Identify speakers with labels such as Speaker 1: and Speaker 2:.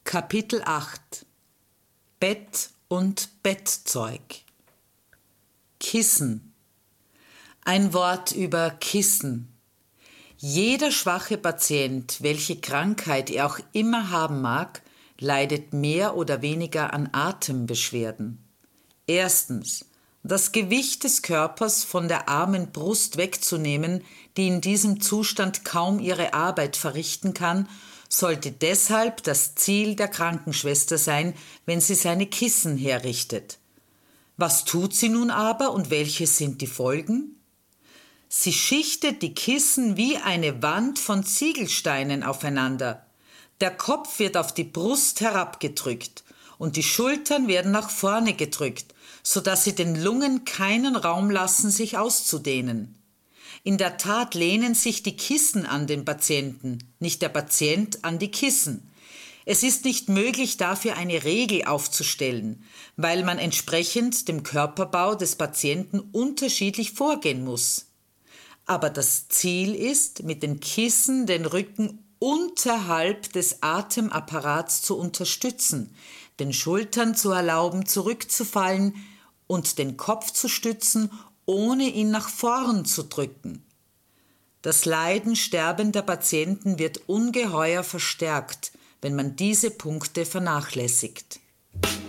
Speaker 1: Kapitel 8 Bett und Bettzeug. Kissen. Ein Wort über Kissen. Jeder schwache Patient, welche Krankheit er auch immer haben mag, leidet mehr oder weniger an Atembeschwerden. Erstens, das Gewicht des Körpers von der armen Brust wegzunehmen, die in diesem Zustand kaum ihre Arbeit verrichten kann, sollte deshalb das Ziel der Krankenschwester sein, wenn sie seine Kissen herrichtet. Was tut sie nun aber und welche sind die Folgen? Sie schichtet die Kissen wie eine Wand von Ziegelsteinen aufeinander. Der Kopf wird auf die Brust herabgedrückt und die Schultern werden nach vorne gedrückt, sodass sie den Lungen keinen Raum lassen, sich auszudehnen. In der Tat lehnen sich die Kissen an den Patienten, nicht der Patient an die Kissen. Es ist nicht möglich, dafür eine Regel aufzustellen, weil man entsprechend dem Körperbau des Patienten unterschiedlich vorgehen muss. Aber das Ziel ist, mit den Kissen den Rücken unterhalb des Atemapparats zu unterstützen, den Schultern zu erlauben, zurückzufallen und den Kopf zu stützen, ohne ihn nach vorn zu drücken. Das Leiden sterbender Patienten wird ungeheuer verstärkt, wenn man diese Punkte vernachlässigt.